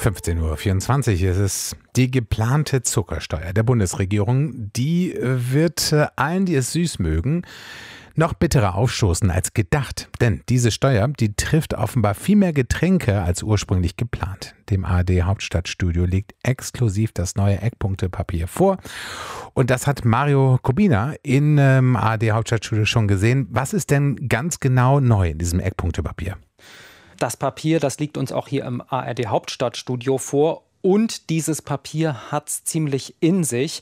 15:24 Uhr ist es. Die geplante Zuckersteuer der Bundesregierung, die wird allen, die es süß mögen, noch bitterer aufstoßen als gedacht. Denn diese Steuer, die trifft offenbar viel mehr Getränke als ursprünglich geplant. Dem ARD-Hauptstadtstudio liegt exklusiv das neue Eckpunktepapier vor. Und das hat Mario Kubina in ARD-Hauptstadtstudio schon gesehen. Was ist denn ganz genau neu in diesem Eckpunktepapier? Das Papier, das liegt uns auch hier im ARD-Hauptstadtstudio vor. Und dieses Papier hat's ziemlich in sich.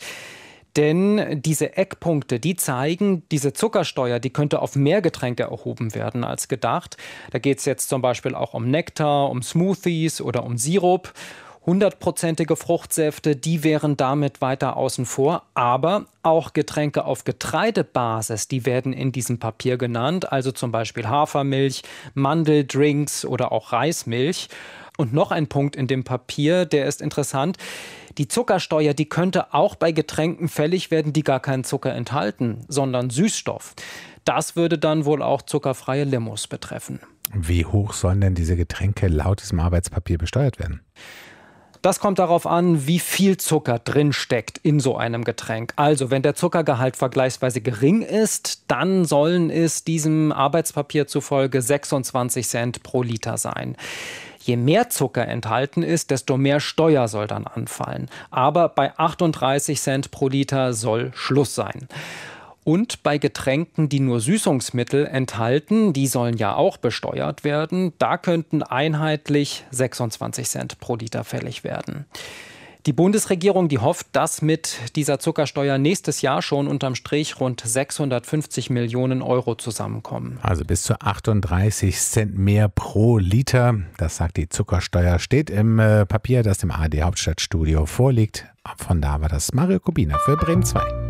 Denn diese Eckpunkte, die zeigen, diese Zuckersteuer, die könnte auf mehr Getränke erhoben werden als gedacht. Da geht es jetzt zum Beispiel auch um Nektar, um Smoothies oder um Sirup. 100%ige Fruchtsäfte, die wären damit weiter außen vor. Aber auch Getränke auf Getreidebasis, die werden in diesem Papier genannt. Also zum Beispiel Hafermilch, Mandeldrinks oder auch Reismilch. Und noch ein Punkt in dem Papier, der ist interessant. Die Zuckersteuer, die könnte auch bei Getränken fällig werden, die gar keinen Zucker enthalten, sondern Süßstoff. Das würde dann wohl auch zuckerfreie Limos betreffen. Wie hoch sollen denn diese Getränke laut diesem Arbeitspapier besteuert werden? Das kommt darauf an, wie viel Zucker drin steckt in so einem Getränk. Also, wenn der Zuckergehalt vergleichsweise gering ist, dann sollen es diesem Arbeitspapier zufolge 26 Cent pro Liter sein. Je mehr Zucker enthalten ist, desto mehr Steuer soll dann anfallen. Aber bei 38 Cent pro Liter soll Schluss sein. Und bei Getränken, die nur Süßungsmittel enthalten, die sollen ja auch besteuert werden, da könnten einheitlich 26 Cent pro Liter fällig werden. Die Bundesregierung, die hofft, dass mit dieser Zuckersteuer nächstes Jahr schon unterm Strich rund 650 Millionen Euro zusammenkommen. Also bis zu 38 Cent mehr pro Liter. Das sagt die Zuckersteuer, steht im Papier, das dem ARD Hauptstadtstudio vorliegt. Von da war das Mario Kubina für Bremen 2.